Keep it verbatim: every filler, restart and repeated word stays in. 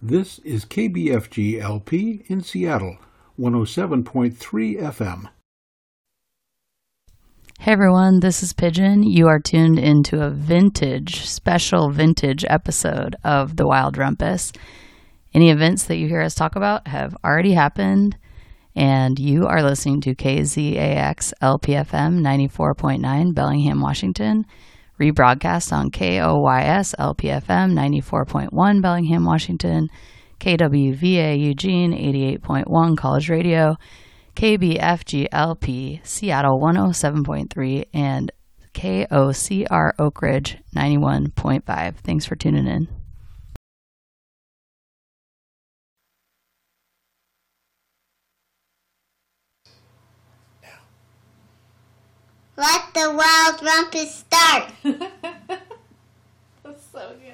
This is K B F G L P in Seattle, one oh seven point three F M. Hey everyone, this is Pigeon. You are tuned into a vintage, special vintage episode of The Wild Rumpus. Any events that you hear us talk about have already happened, and you are listening to K Z A X L P F M ninety-four point nine Bellingham, Washington, rebroadcast on K O Y S L P F M ninety-four point one Bellingham, Washington, K W V A Eugene eighty-eight point one College Radio, K B F G L P Seattle one oh seven point three, and K O C R Oak Ridge ninety-one point five. Thanks for tuning in. Let the Wild Rumpus start. That's so good.